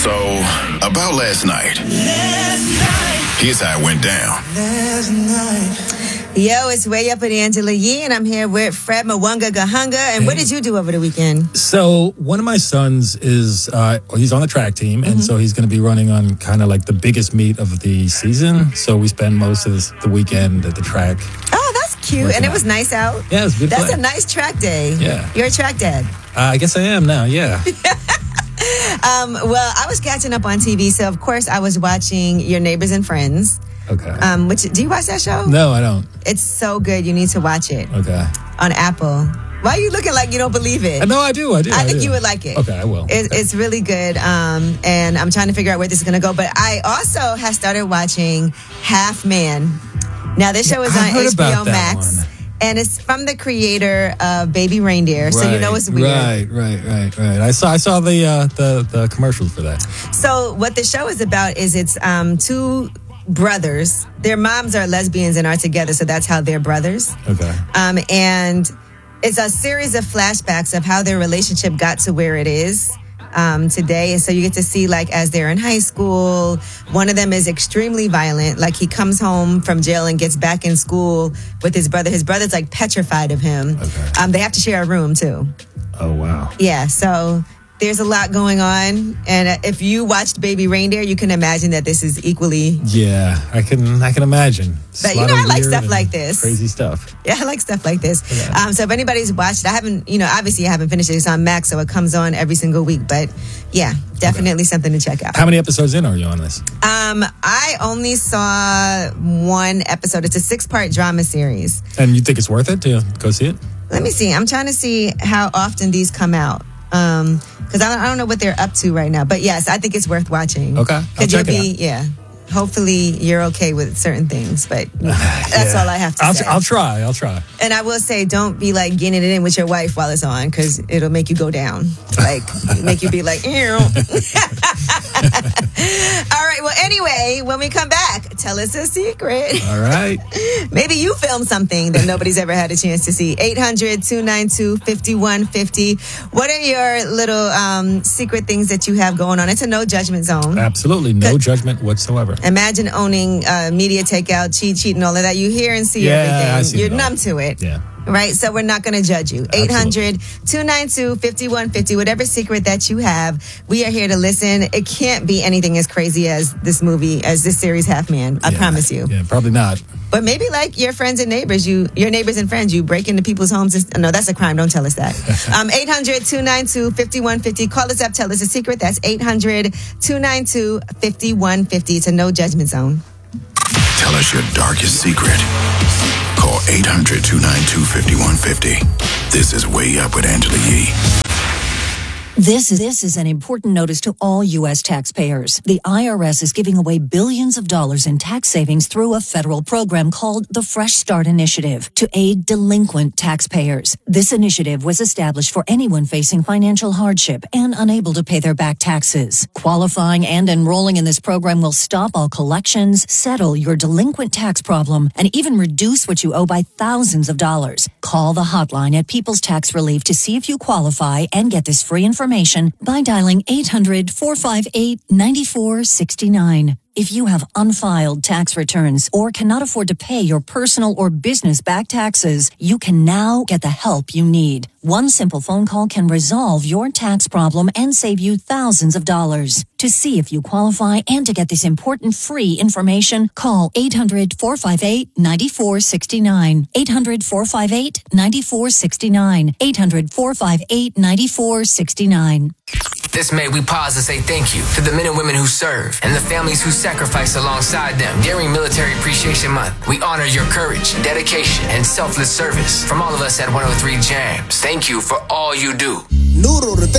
So, about last night. Here's how it went down. Yo, it's Way Up with Angela Yee, and I'm here with Fred Mwanga Gahunga. And what did you do over the weekend? So one of my sons is, he's on the track team, and so he's going to be running on kind of like the biggest meet of the season. So we spend most of the weekend at the track. Oh, that's cute. And it was nice out. Yeah, it was a good That's play. a nice track day. Yeah. You're a track dad. I guess I am now, yeah. Well, I was catching up on TV, so of course I was watching Your Neighbors and Friends. Okay. Do you watch that show? No, I don't. It's so good. You need to watch it. Okay. On Apple. Why are you looking like you don't believe it? No, I do. I think you would like it. Okay, I will. It's really good, and I'm trying to figure out where this is going to go. But I also have started watching Half Man. Now, this show is on HBO Max. One. And it's from the creator of Baby Reindeer, so you know it's weird. Right. I saw the commercials for that. So what the show is about is it's two brothers. Their moms are lesbians and are together, so that's how they're brothers. Okay. And it's a series of flashbacks of how their relationship got to where it is today. And so you get to see, like, as they're in high school, one of them is extremely violent. Like, he comes home from jail and gets back in school with his brother. His brother's, like, petrified of him. Okay. They have to share a room, too. Oh, wow. Yeah, so there's a lot going on. And if you watched Baby Reindeer, you can imagine that this is equally... Yeah, I can imagine. But, you know, I like stuff like this. Crazy stuff. Yeah, I like stuff like this. Yeah. So if anybody's watched, I haven't, obviously I haven't finished it. It's on Max, so it comes on every single week. But yeah, definitely something to check out. How many episodes in are you on this? I only saw one episode. It's a 6-part drama series. And you think it's worth it to go see it? Let me see. I'm trying to see how often these come out. Because I don't know what they're up to right now. But yes, I think it's worth watching. Okay. I'll check it out. Yeah. Hopefully you're okay with certain things, but that's all I have to say. I'll try. And I will say, don't be like getting it in with your wife while it's on, because it'll make you go down. Like, make you be like, ew. All right. Well, anyway, when we come back, tell us a secret. All right. Maybe you filmed something that nobody's ever had a chance to see. 800-292-5150. What are your little secret things that you have going on? It's a no judgment zone. Absolutely. No judgment whatsoever. Imagine owning media takeout, cheat sheet, and all of that. You hear and see everything. You're numb to it. Yeah. Right? So we're not going to judge you. 800-292-5150. Whatever secret that you have, we are here to listen. It can't be anything as crazy as this movie, as this series Half Man. I promise you. Yeah, probably not. But maybe like your friends and neighbors, your neighbors and friends, you break into people's homes. No, that's a crime. Don't tell us that. 800-292-5150. Call us up. Tell us a secret. That's 800-292-5150. It's a no judgment zone. Tell us your darkest secret. Call 800-292-5150. This is Way Up with Angela Yee. This is an important notice to all U.S. taxpayers. The IRS is giving away billions of dollars in tax savings through a federal program called the Fresh Start Initiative to aid delinquent taxpayers. This initiative was established for anyone facing financial hardship and unable to pay their back taxes. Qualifying and enrolling in this program will stop all collections, settle your delinquent tax problem, and even reduce what you owe by thousands of dollars. Call the hotline at People's Tax Relief to see if you qualify and get this free information by dialing 800-458-9469. If you have unfiled tax returns or cannot afford to pay your personal or business back taxes, you can now get the help you need. One simple phone call can resolve your tax problem and save you thousands of dollars. To see if you qualify and to get this important free information, call 800-458-9469. 800-458-9469. 800-458-9469. This May, we pause to say thank you to the men and women who serve and the families who sacrifice alongside them. During Military Appreciation Month, we honor your courage, dedication, and selfless service. From all of us at 103 Jams, thank you for all you do.